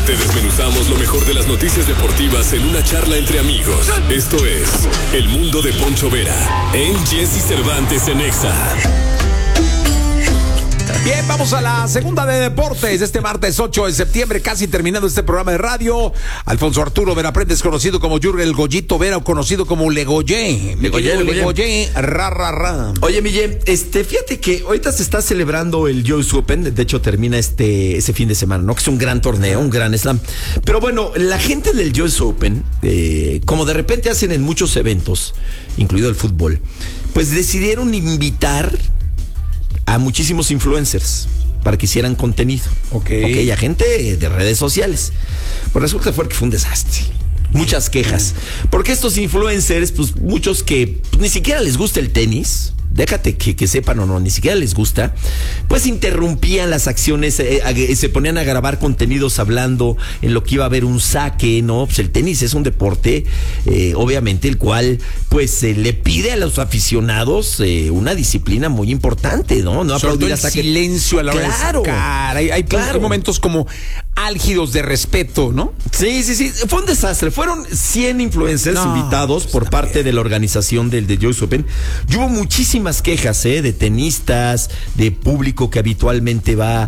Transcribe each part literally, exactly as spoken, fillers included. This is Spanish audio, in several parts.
Te desmenuzamos lo mejor de las noticias deportivas en una charla entre amigos. Esto es El Mundo de Poncho Vera en Jesse Cervantes en Exa. Bien, vamos a la segunda de deportes este martes ocho de septiembre, casi terminando este programa de radio. Alfonso Arturo Vera Prendes, conocido como Jürgen el Goyito Vera, o conocido como Legoyé. Legoyé, Legoyé, ra, ra, ra. Oye, Miguel, este, fíjate que ahorita se está celebrando el U S Open, de hecho termina este ese fin de semana, ¿no? Que es un gran torneo, un gran slam. Pero bueno, la gente del U S Open, eh, como de repente hacen en muchos eventos, incluido el fútbol, pues decidieron invitar a muchísimos influencers para que hicieran contenido. Ok. Ok, a gente de redes sociales. Pues resulta fue que fue un desastre. Muchas quejas. Porque estos influencers, pues muchos que pues, ni siquiera les gusta el tenis, déjate que, que sepan o no, ni siquiera les gusta, pues interrumpían las acciones, eh, eh, se ponían a grabar contenidos hablando en lo que iba a haber un saque, ¿no? Pues el tenis es un deporte, eh, obviamente, el cual, pues, eh, le pide a los aficionados eh, una disciplina muy importante, ¿no? No aplaudir el saque. Silencio a la hora claro, de sacar. Hay, hay, claro. hay momentos como álgidos de respeto, ¿no? Sí, sí, sí. Fue un desastre. Fueron cien influencers no, invitados pues por parte bien. de la organización del, del U S Open. Y hubo muchísimas quejas, ¿eh? De tenistas, de público que habitualmente va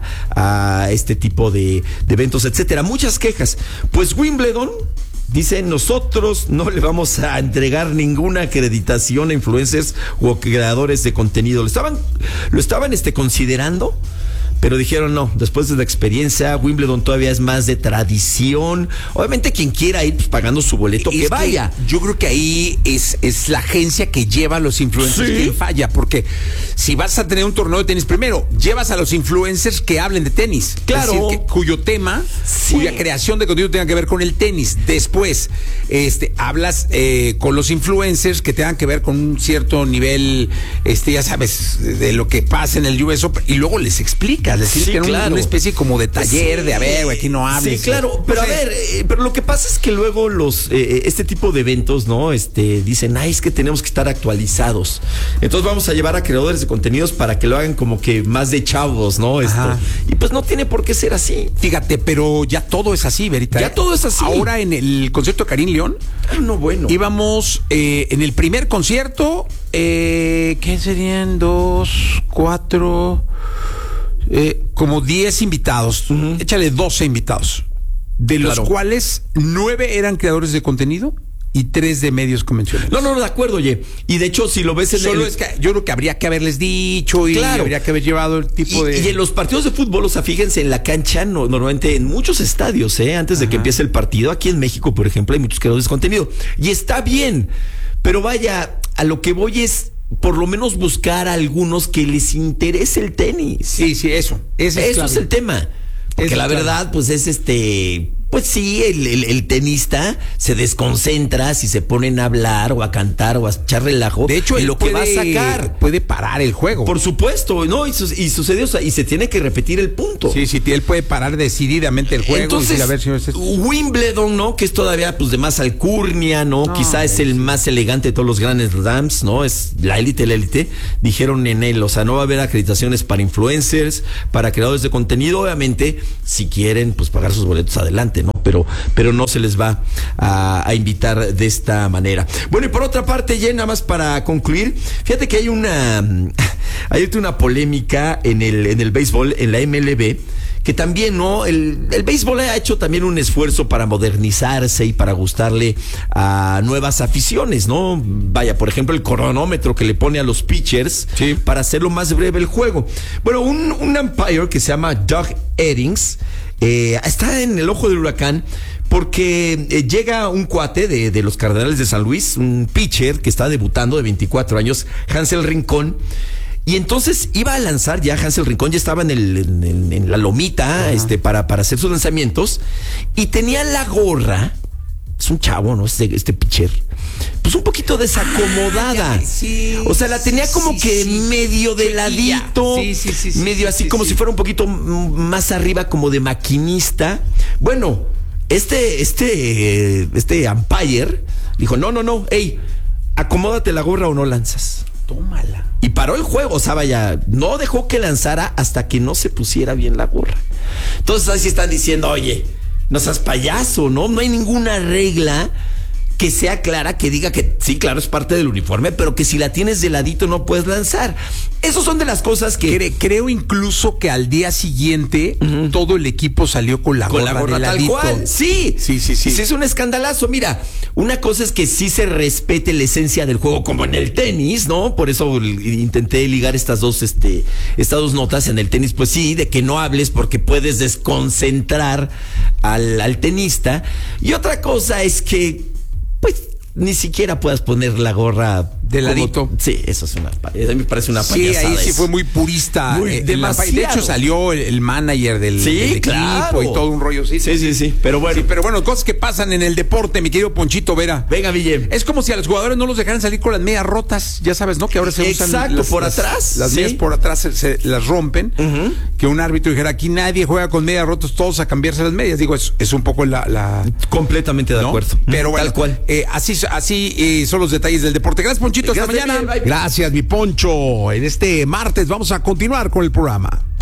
a este tipo de, de eventos, etcétera. Muchas quejas. Pues Wimbledon dice, nosotros no le vamos a entregar ninguna acreditación a influencers o creadores de contenido. Lo estaban, lo estaban este, considerando, pero dijeron no, después de la experiencia, Wimbledon todavía es más de tradición. Obviamente quien quiera ir pues, pagando su boleto, es que vaya. Que yo creo que ahí es, es la agencia que lleva a los influencers, ¿sí? Quien falla, porque si vas a tener un torneo de tenis, primero, llevas a los influencers que hablen de tenis. Claro. Es decir, que, cuyo tema, sí. cuya creación de contenido tenga que ver con el tenis. Después, este, hablas eh, con los influencers que tengan que ver con un cierto nivel, este, ya sabes, de lo que pasa en el U S Open, y luego les explicas. Es decir, sí, que claro. una especie como de taller, sí, de a ver, güey, aquí no hables. Sí, claro, pero no sé. a ver, eh, pero lo que pasa es que luego los, eh, este tipo de eventos, ¿no? Este, dicen, ay, es que tenemos que estar actualizados. Entonces vamos a llevar a creadores de contenidos para que lo hagan como que más de chavos, ¿no? Esto. Y pues no tiene por qué ser así. Fíjate, pero ya todo es así, Verita. Ya todo es así. Ahora en el concierto de Karim León, ah, no, bueno. íbamos eh, en el primer concierto, eh, ¿qué serían? Dos, cuatro... Eh, como diez invitados, uh-huh. Échale doce invitados, de los claro. cuales nueve eran creadores de contenido y tres de medios convencionales. No, no, no, de acuerdo, oye. Y de hecho, si lo ves en Solo el... es que yo creo que habría que haberles dicho y claro. habría que haber llevado el tipo y, de... Y en los partidos de fútbol, o sea, fíjense, en la cancha, no, normalmente en muchos estadios, ¿eh? Antes de Ajá. que empiece el partido, aquí en México, por ejemplo, hay muchos creadores de contenido. Y está bien, pero vaya, a lo que voy es... por lo menos buscar a algunos que les interese el tenis. Sí, sí, eso. Eso es, es el tema. Porque es la clave. verdad, pues es este... Pues sí, el, el, el tenista se desconcentra si se ponen a hablar o a cantar o a echar relajo. De hecho, lo puede, que va a sacar. Puede parar el juego. Por supuesto, ¿no? Y, su, y sucedió, o sea, y se tiene que repetir el punto. Sí, sí, él puede parar decididamente el juego. Entonces, y decir, a ver si no es esto. Wimbledon, ¿no? Que es todavía, pues, de más alcurnia, ¿no? no Quizá es el sí. más elegante de todos los grandes slams, ¿no? Es la élite, la élite. Dijeron en él, o sea, no va a haber acreditaciones para influencers, para creadores de contenido. Obviamente, si quieren, pues, pagar sus boletos adelante, ¿no? Pero, pero no se les va a, a invitar de esta manera. Bueno, y por otra parte, ya nada más para concluir, fíjate que hay una hay una polémica en el, en el béisbol, en la M L B, que también, ¿no? El, el béisbol ha hecho también un esfuerzo para modernizarse y para gustarle a nuevas aficiones, ¿no? Vaya, por ejemplo, el cronómetro que le pone a los pitchers sí. para hacerlo más breve el juego. Bueno, un, un umpire que se llama Doug Eddings eh, está en el ojo del huracán porque eh, llega un cuate de, de los Cardenales de San Luis, un pitcher que está debutando de veinticuatro años, Hansel Rincón. Y entonces iba a lanzar ya, Hansel Rincón ya estaba en, el, en, en, en la lomita este, para, para hacer sus lanzamientos, y tenía la gorra, es un chavo, ¿no? Este, este pitcher, pues un poquito desacomodada. Ah, sí, o sea, la tenía como sí, que sí, medio de ladito, sí, sí, sí, sí, medio así sí, como sí. si fuera un poquito más arriba, como de maquinista. Bueno, este, este, este umpire dijo, no, no, no, hey, acomódate la gorra o no lanzas. Tómala. Y paró el juego, o sea, vaya, no dejó que lanzara hasta que no se pusiera bien la gorra. Entonces así están diciendo, oye, no seas payaso, ¿no? No hay ninguna regla que sea clara, que diga que sí, claro, es parte del uniforme, pero que si la tienes de ladito no puedes lanzar. Esas son de las cosas que... Cre- creo incluso que al día siguiente uh-huh. todo el equipo salió con la con gorra, la gorra de tal ladito. cual. Sí, sí, sí, sí. sí. Es un escandalazo. Mira, una cosa es que sí se respete la esencia del juego, como en el tenis, ¿no? Por eso intenté ligar estas dos, este, estas dos notas. En el tenis, pues sí, de que no hables porque puedes desconcentrar al, al tenista. Y otra cosa es que pues ni siquiera puedas poner la gorra de ladito. Sí, eso es una, a mí me parece una sí, payasada. Sí, ahí sí eso. fue muy purista. Muy, eh, demasiado. De hecho salió el, el manager del, sí, del equipo claro. y todo un rollo. Sí, sí, sí, sí. Pero bueno. Sí, pero bueno, cosas que pasan en el deporte, mi querido Ponchito Vera. Venga, Ville. Es como si a los jugadores no los dejaran salir con las medias rotas, ya sabes, ¿no? Que ahora se usan Exacto, las, por las, atrás. Las ¿sí? medias por atrás se, se las rompen. Uh-huh. Que un árbitro dijera, aquí nadie juega con medias rotas, todos a cambiarse las medias. Digo, es, es un poco la... la completamente de ¿no? acuerdo. Pero bueno, tal cual. Eh, así así eh, son los detalles del deporte. Gracias, Ponchito. Hasta Gracias, mañana. Bien, bye. Gracias, mi Poncho. En este martes vamos a continuar con el programa.